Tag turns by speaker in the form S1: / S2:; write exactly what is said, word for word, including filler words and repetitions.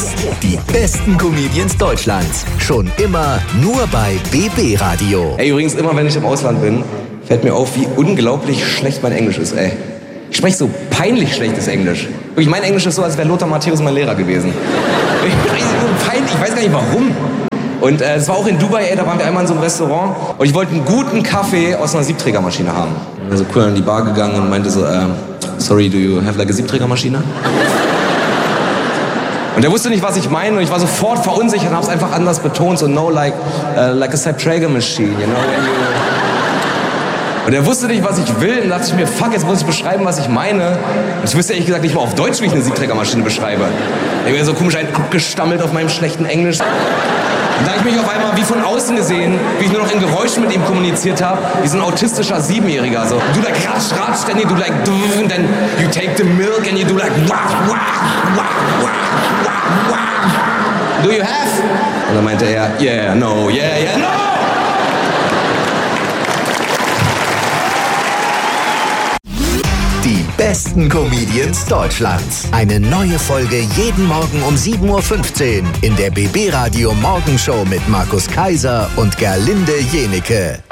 S1: Podcast. Die besten Comedians Deutschlands. Schon immer nur bei B B Radio.
S2: Ey, übrigens, immer wenn ich im Ausland bin, fällt mir auf, wie unglaublich schlecht mein Englisch ist, ey. Ich spreche so peinlich schlechtes Englisch. Wirklich, mein Englisch ist so, als wäre Lothar Matthäus mein Lehrer gewesen. Ich, peinlich, ich weiß gar nicht warum. Und es äh, war auch in Dubai, ey, da waren wir einmal in so einem Restaurant und ich wollte einen guten Kaffee aus einer Siebträgermaschine haben. Ich bin so cool an die Bar gegangen und meinte so, äh, sorry, do you have like a Siebträgermaschine? Und er wusste nicht, was ich meine und ich war sofort verunsichert und hab's einfach anders betont, so no, like, uh, like a Siebträger machine, you know, when you... Und er wusste nicht, was ich will und dachte ich mir, fuck, jetzt muss ich beschreiben, was ich meine. Und ich wüsste ehrlich gesagt nicht mal auf Deutsch, wie ich eine Siebträgermaschine beschreibe. Ich bin so komisch ein abgestammelt auf meinem schlechten Englisch. Und da habe ich mich auf einmal wie von außen gesehen, wie ich nur noch in Geräuschen mit ihm kommuniziert habe, wie so ein autistischer Siebenjähriger. So, du like ratsch, ratsch, then you do like and then you take the milk and you do like wah, wah, wah, wah, wah, wah. Do you have? Und dann meinte er, yeah, no, yeah, yeah, no!
S1: Die besten Comedians Deutschlands. Eine neue Folge jeden Morgen um sieben Uhr fünfzehn in der B B Radio Morgenshow mit Markus Kaiser und Gerlinde Jenike.